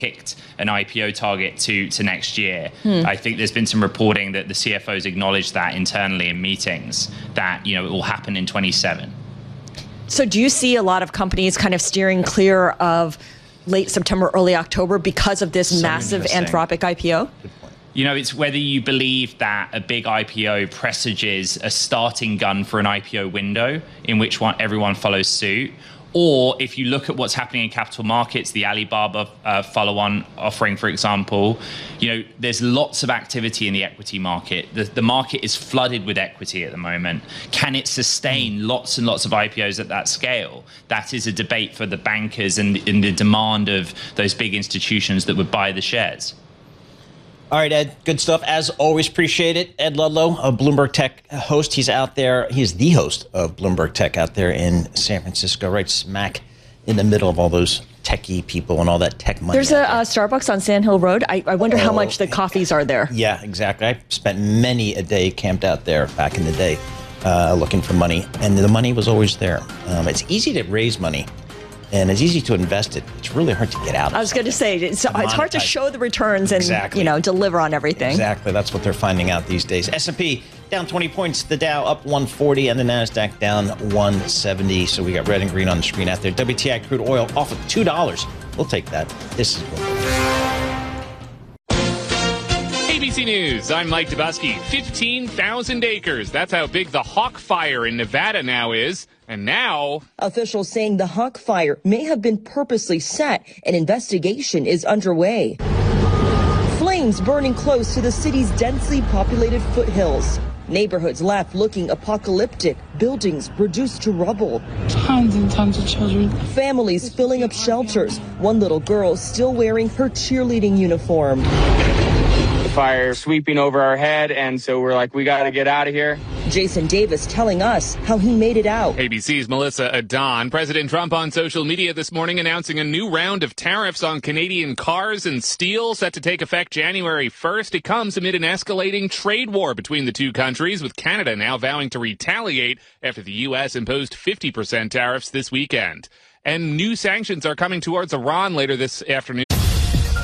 kicked an IPO target to next year. I think there's been some reporting that the CFOs acknowledged that internally in meetings, that it will happen in 27. So do you see a lot of companies kind of steering clear of late September, early October because of this massive Anthropic IPO? It's whether you believe that a big IPO presages a starting gun for an IPO window in which everyone follows suit, or if you look at what's happening in capital markets, the Alibaba follow-on offering, for example, there's lots of activity in the equity market. The market is flooded with equity at the moment. Can it sustain lots and lots of IPOs at that scale? That is a debate for the bankers and the demand of those big institutions that would buy the shares. All right, Ed, good stuff. As always, appreciate it. Ed Ludlow, a Bloomberg Tech host. He's out there. He's the host of Bloomberg Tech out there in San Francisco, right smack in the middle of all those techie people and all that tech money. There's a Starbucks on Sand Hill Road. I wonder how much the coffees are there. Yeah, exactly. I spent many a day camped out there back in the day looking for money, and the money was always there. It's easy to raise money. And it's easy to invest it. It's really hard to get out of. I was going to say, it's hard to show the returns and deliver on everything. Exactly. That's what they're finding out these days. S&P down 20 points. The Dow up 140 and the NASDAQ down 170. So we got red and green on the screen out there. WTI crude oil off of $2. We'll take that. This is ABC News, I'm Mike Dubusky. 15,000 acres. That's how big the Hawk Fire in Nevada now is. And now, officials saying the Hawk Fire may have been purposely set. An investigation is underway. Flames burning close to the city's densely populated foothills. Neighborhoods left looking apocalyptic. Buildings reduced to rubble. Tons and tons of children. Families filling up shelters. One little girl still wearing her cheerleading uniform. Fire sweeping over our head, and so we're like, we got to get out of here. Jason Davis telling us how he made it out. ABC's Melissa Adon. President Trump on social media this morning announcing a new round of tariffs on Canadian cars and steel set to take effect January 1st. It comes amid an escalating trade war between the two countries, with Canada now vowing to retaliate after the U.S. imposed 50% tariffs this weekend. And new sanctions are coming towards Iran later this afternoon.